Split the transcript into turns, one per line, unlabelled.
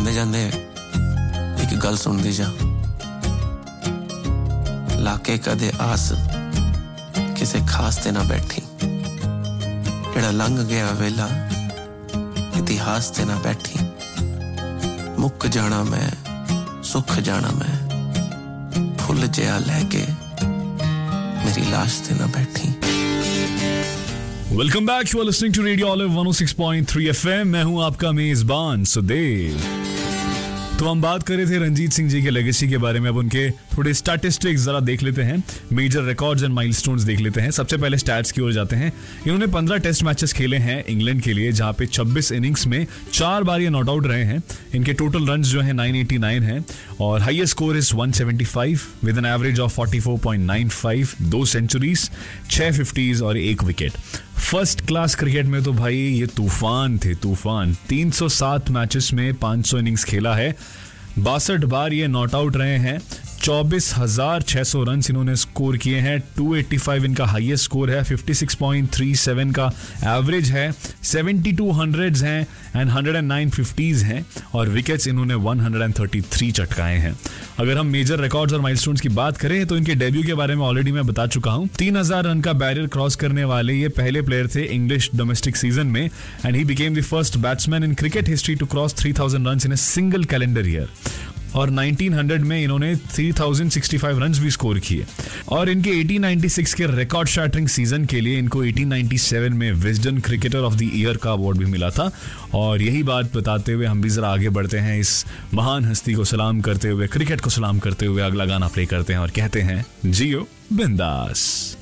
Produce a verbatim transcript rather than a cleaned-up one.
ਜਾਂਦੇ ਜਾਂਦੇ ਇੱਕ ਗੱਲ ਸੁਣਦੀ ਜਾ, ਲਾਕੇ ਕਦੇ ਆਸ ਕਿਸੇ ਖਾਸ ਤੇ ਨਾ ਬੈਠੀ, ਜਿਹੜਾ ਲੰਘ ਗਿਆ ਵੇਲਾ ਇਤਿਹਾਸ ਤੇ ਨਾ ਬੈਠੀ, ਮੁੱਕ ਜਾਣਾ ਮੈਂ ਸੁੱਖ ਜਾਣਾ ਮੈਂ, ਫੁੱਲ ਜਿਹਾ ਲੈ ਕੇ मेरी लाश से ना बैठी।
Welcome back, you are listening to radio olive one O six point three F M. मैं हूं आपका मेजबान सुदेव। तो हम बात कर रहे थे रंजीत सिंह जी के लेगेसी के बारे में। अब उनके थोड़े स्टैटिस्टिक्स जरा देख लेते हैं, मेजर रिकॉर्ड्स एंड माइलस्टोन्स देख लेते हैं। सबसे पहले स्टैट्स की ओर जाते हैं। इन्होंने पंद्रह टेस्ट मैचेस खेले हैं इंग्लैंड के लिए, जहां पे छब्बीस इनिंग्स में चार बार ये नॉट आउट रहे हैं। इनके टोटल रन्स जो है नौ सौ नवासी हैं और हाईएस्ट स्कोर इज एक सौ पचहत्तर विद एन एवरेज ऑफ चौवालीस पॉइंट नौ पाँच, दो सेंचुरीज, छह फिफ्टीज और एक विकेट। फर्स्ट क्लास क्रिकेट में तो भाई ये तूफान थे, तूफान। तीन सौ सात मैचेस में पाँच सौ इनिंग्स खेला है, बासठ बार ये नॉट आउट रहे हैं, चौबीस हजार छह सौ रन इन्होंने स्कोर किए हैं, दो सौ पचासी इनका हाईएस्ट स्कोर है, छप्पन पॉइंट तीस सात का एवरेज है, बहत्तर हंड्रेड्स हैं एंड एक सौ नौ फिफ्टीज हैं और विकेट्स इन्होंने एक सौ तैंतीस चटकाए हैं। अगर हम मेजर रिकॉर्ड्स और माइलस्टोन्स की बात करें तो इनके डेब्यू के बारे में ऑलरेडी मैं बता चुका हूं। तीन हजार रन का बैरियर क्रॉस करने वाले ये पहले प्लेयर थे इंग्लिश डोमेस्टिक सीजन में and he became the first batsman in cricket history to cross तीन हज़ार runs in a single calendar year. और उन्नीस सौ में इन्होंने तीन हज़ार पैंसठ रन्स भी स्कोर किए। और इनके अठारह सौ छियानवे के रिकॉर्ड शाटरिंग सीजन के लिए इनको अठारह सौ सत्तानवे में Wisden cricketer of the year का अवार्ड भी मिला था। और यही बात बताते हुए हम भी जरा आगे बढ़ते हैं, इस महान हस्ती को सलाम करते हुए, क्रिकेट को सलाम करते हुए अगला गाना प्ले करते हैं और कहते हैं जियो बिंदास।